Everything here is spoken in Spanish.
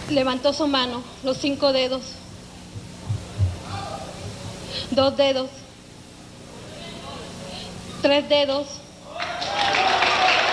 Levantó su mano, los 5 dedos, 2 dedos, 3 dedos,